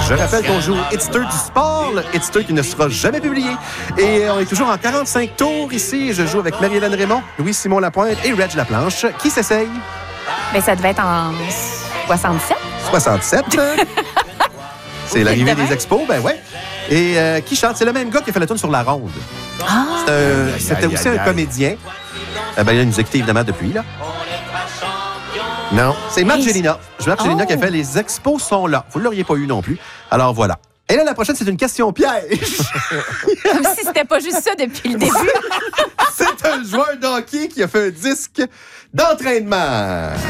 Je rappelle qu'on joue au Hitster du sport, le Hitster qui ne sera jamais publié. Et on est toujours en 45 tours ici. Je joue avec Marie-Hélène Raymond, Louis-Simon Lapointe et Reg Laplanche. Qui s'essaye? Mais ça devait être en 67. 67. C'est l'arrivée des expos, ben ouais. Et qui chante? C'est le même gars qui a fait la tune sur La Ronde. Ah! C'était aussi un comédien. Ben, il nous écouté évidemment depuis, là. Non, c'est Margelina. Margelina qui a fait Les expos sont là. Vous ne l'auriez pas eu non plus. Alors voilà. Et là, la prochaine, c'est une question piège. Comme si c'était pas juste ça depuis le début. C'est un joueur de hockey qui a fait un disque d'entraînement.